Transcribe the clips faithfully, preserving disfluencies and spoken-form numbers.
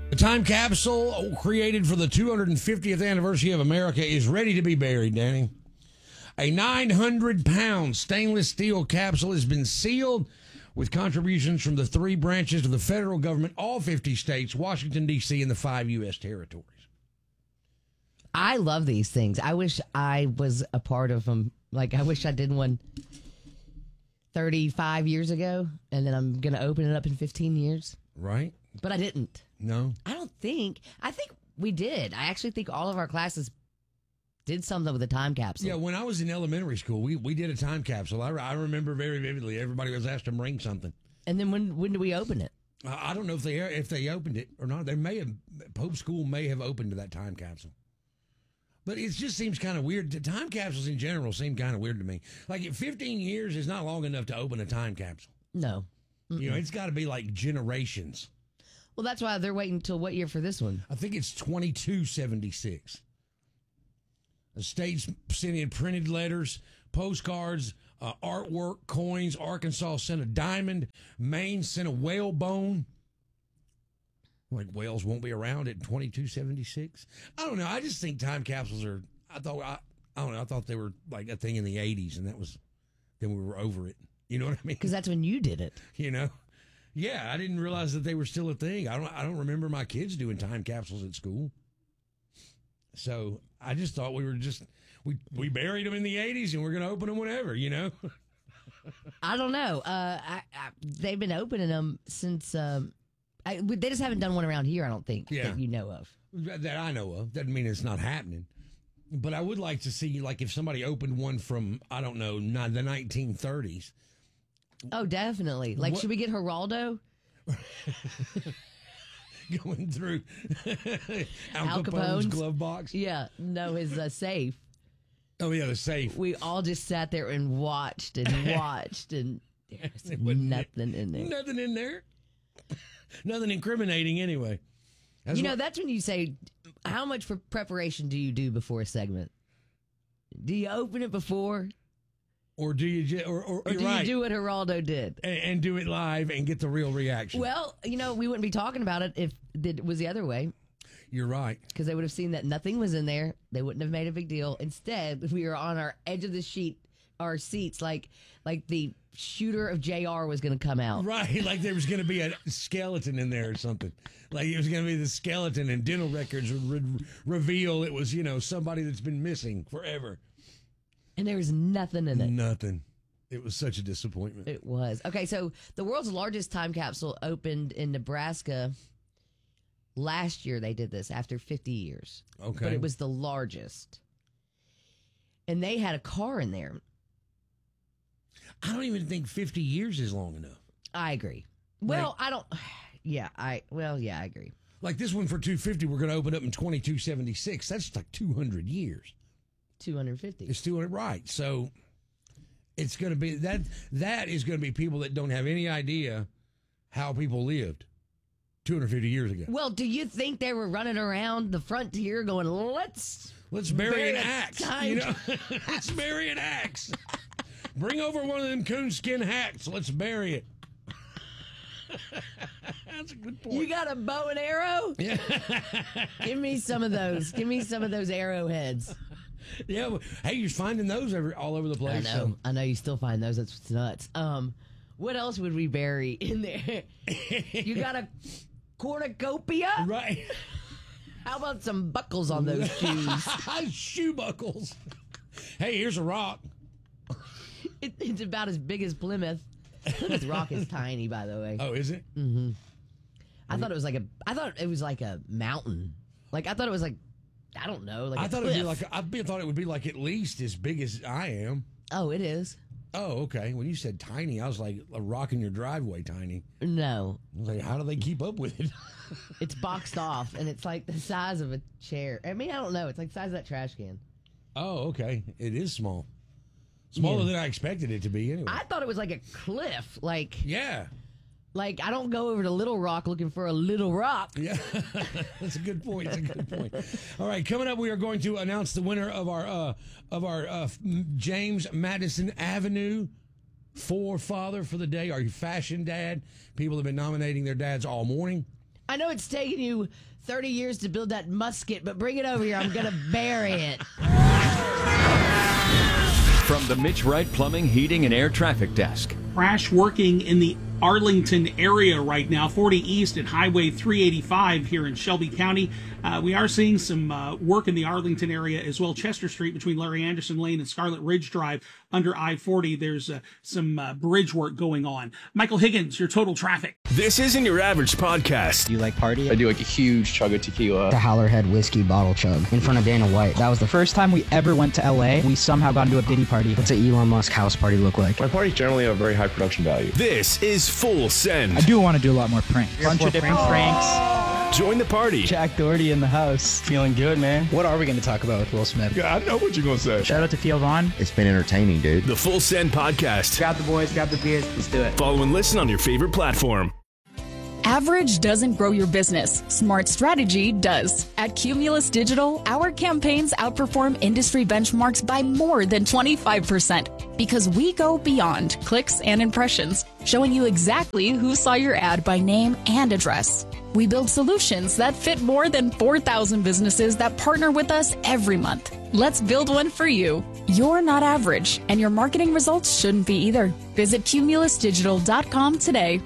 The time capsule created for the two hundred fiftieth anniversary of America is ready to be buried, Danny. A nine hundred pound stainless steel capsule has been sealed with contributions from the three branches of the federal government, all fifty states, Washington, D C, and the five U S territories. I love these things. I wish I was a part of them. Like, I wish I did one thirty-five years ago, and then I'm going to open it up in fifteen years. Right? But I didn't. No. I don't think. I think we did. I actually think all of our classes did something with a time capsule. Yeah, when I was in elementary school, we, we did a time capsule. I, I remember very vividly. Everybody was asked to bring something. And then when when do we open it? I, I don't know if they if they opened it or not. They may have Pope School may have opened to that time capsule. But it just seems kind of weird. The time capsules in general seem kind of weird to me. Like, fifteen years is not long enough to open a time capsule. No. Mm-mm. You know, it's got to be like generations. Well, that's why they're waiting until what year for this one? I think it's twenty-two seventy-six. The states sent in printed letters, postcards, uh, artwork, coins. Arkansas sent a diamond. Maine sent a whale bone. Like, whales won't be around at twenty-two seventy-six. I don't know. I just think time capsules are. I thought. I, I don't know. I thought they were like a thing in the eighties, and that was. Then we were over it. You know what I mean? Because that's when you did it. You know. Yeah, I didn't realize that they were still a thing. I don't. I don't remember my kids doing time capsules at school. So I just thought we were just we we buried them in the eighties, and we're going to open them whenever. You know. I don't know. Uh, I, I, they've been opening them since. Um, I, they just haven't done one around here, I don't think, Yeah. that you know of. That I know of. Doesn't mean it's not happening. But I would like to see, like, if somebody opened one from, I don't know, not the nineteen thirties. Oh, definitely. Like, What- should we get Geraldo? Going through Al, Al Capone's Capone's? glove box. Yeah, no, his uh, safe. Oh, yeah, the safe. We all just sat there and watched and watched, and there's It wasn't- nothing in there. Nothing in there. Nothing incriminating, anyway. That's You know, what- that's when you say, how much for preparation do you do before a segment? Do you open it before? Or do you, ju- or, or, Or you're do right, you do what Geraldo did? and, and do it live and get the real reaction? Well, you know, we wouldn't be talking about it if it was the other way, You're right. because they would have seen that nothing was in there. They wouldn't have made a big deal. Instead, we were on our edge of the sheet, our seats, like like the shooter of J R was going to come out. Right, like there was going to be a skeleton in there or something. Like it was going to be the skeleton, and dental records would re- reveal it was, you know, somebody that's been missing forever. And there was nothing in it. Nothing. It was such a disappointment. It was. Okay, so the world's largest time capsule opened in Nebraska last year. They did this after fifty years. Okay. But it was the largest. And they had a car in there. I don't even think fifty years is long enough. I agree. Well, I don't. Yeah, I. Well, yeah, I agree. Like this one for two fifty, we're going to open up in twenty-two seventy-six. That's like two hundred years. two hundred fifty. It's two hundred, right. So it's going to be that. That is going to be people that don't have any idea how people lived two hundred fifty years ago. Well, do you think they were running around the frontier going, let's Let's bury, bury an a axe. time- You know? Let's bury an axe. Bring over one of them coonskin hats. Let's bury it. That's a good point. You got a bow and arrow? Yeah. Give me some of those. Give me some of those arrowheads. Yeah. Well, hey, you're finding those every, all over the I place. know. so- I know you still find those. That's what's nuts. Um, what else would we bury in there? You got a cornucopia? Right. How about some buckles on those shoes? Shoe buckles. Hey, here's a rock. It, it's about as big as Plymouth. Plymouth Rock is tiny, by the way. Oh, is it? Mm-hmm. I thought it was like a. I thought it was like a mountain. Like I thought it was like. I don't know. Like I a thought cliff. it'd be like I be- thought it would be like at least as big as I am. Oh, it is. Oh, okay. When you said tiny, I was like a rock in your driveway tiny. No, I was like, how do they keep up with it? it's boxed off, and it's like the size of a chair. I mean, I don't know. It's like the size of that trash can. Oh, okay. It is small. Smaller Yeah. than I expected it to be anyway. I thought it was like a cliff. Like, yeah. like I don't go over to Little Rock looking for a little rock. Yeah. That's a good point. That's a good point. All right, coming up we are going to announce the winner of our uh of our uh James Madison Avenue Forefather for the day, our fashion dad. People have been nominating their dads all morning. I know it's taken you thirty years to build that musket, but bring it over here. I'm going to bury it. From the Mitch Wright Plumbing, Heating, and Air Traffic Desk. Crash working in the Arlington area right now, forty East at Highway three eighty-five here in Shelby County. Uh, we are seeing some uh, work in the Arlington area as well. Chester Street between Larry Anderson Lane and Scarlet Ridge Drive under I forty. There's uh, some uh, bridge work going on. Michael Higgins, your total traffic. This isn't your average podcast. Do you like party? I do like a huge chug of tequila. The Howlerhead whiskey bottle chug in front of Dana White. That was the first time we ever went to L A. We somehow got into a Diddy party. What's an Elon Musk house party look like? My parties generally have very high production value. This is Full Send. I do want to do a lot more pranks. A bunch of different pranks. Join the party. Jack Doherty in the house. Feeling good, man. What are we going to talk about with Will Smith? Yeah, I know what you're going to say. Shout out to Theo Vaughn. It's been entertaining, dude. The Full Send Podcast. Grab the boys, grab the beers. Let's do it. Follow and listen on your favorite platform. Average doesn't grow your business. Smart strategy does. At Cumulus Digital, our campaigns outperform industry benchmarks by more than twenty-five percent because we go beyond clicks and impressions, showing you exactly who saw your ad by name and address. We build solutions that fit more than four thousand businesses that partner with us every month. Let's build one for you. You're not average, and your marketing results shouldn't be either. Visit cumulus digital dot com today.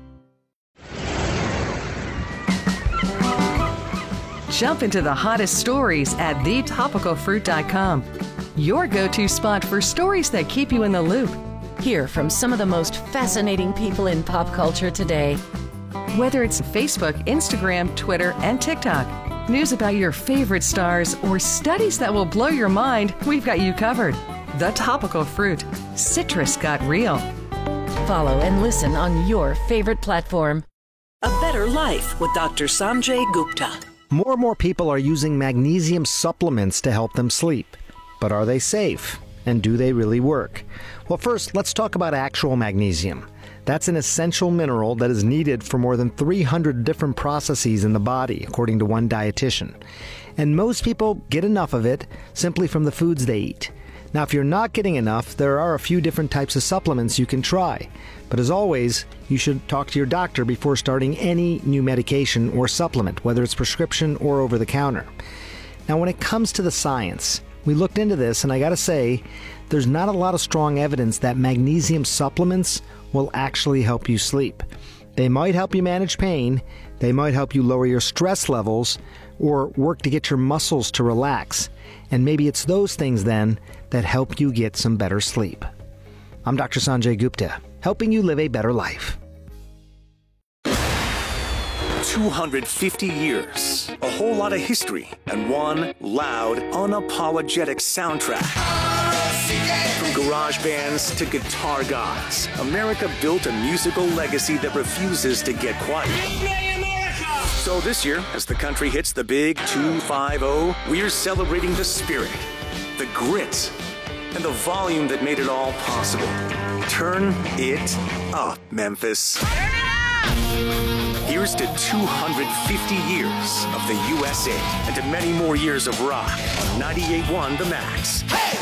Jump into the hottest stories at the topical fruit dot com. Your go-to spot for stories that keep you in the loop. Hear from some of the most fascinating people in pop culture today. Whether it's Facebook, Instagram, Twitter, and TikTok, news about your favorite stars, or studies that will blow your mind, we've got you covered. The Topical Fruit. Citrus got real. Follow and listen on your favorite platform. A Better Life with Doctor Sanjay Gupta. More and more people are using magnesium supplements to help them sleep. But are they safe? And do they really work? Well, first, let's talk about actual magnesium. That's an essential mineral that is needed for more than three hundred different processes in the body, according to one dietitian. And most people get enough of it simply from the foods they eat. Now, if you're not getting enough, there are a few different types of supplements you can try. But as always, you should talk to your doctor before starting any new medication or supplement, whether it's prescription or over the counter. Now, when it comes to the science, we looked into this, and I gotta say, there's not a lot of strong evidence that magnesium supplements will actually help you sleep. They might help you manage pain, they might help you lower your stress levels, or work to get your muscles to relax. And maybe it's those things then that help you get some better sleep. I'm Doctor Sanjay Gupta, helping you live a better life. two hundred fifty years, a whole lot of history, and one loud, unapologetic soundtrack. From garage bands to guitar gods, America built a musical legacy that refuses to get quiet. So this year, as the country hits the big two five oh, we're celebrating the spirit, the grit, and the volume that made it all possible. Turn it up, Memphis. Turn it up! Here's to two hundred fifty years of the U S A and to many more years of rock on ninety-eight point one The Max. Hey!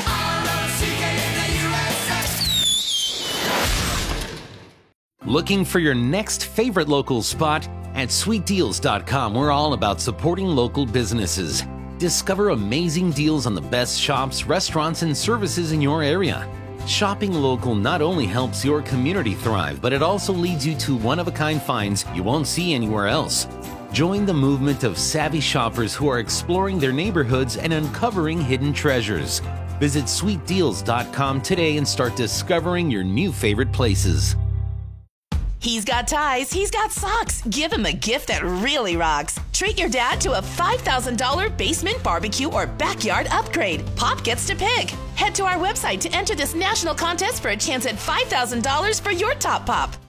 Looking for your next favorite local spot? At sweet deals dot com, we're all about supporting local businesses. Discover amazing deals on the best shops, restaurants, and services in your area. Shopping local not only helps your community thrive, but it also leads you to one-of-a-kind finds you won't see anywhere else. Join the movement of savvy shoppers who are exploring their neighborhoods and uncovering hidden treasures. Visit sweet deals dot com today and start discovering your new favorite places. He's got ties, he's got socks. Give him a gift that really rocks. Treat your dad to a five thousand dollars basement barbecue or backyard upgrade. Pop gets to pick. Head to our website to enter this national contest for a chance at five thousand dollars for your top pop.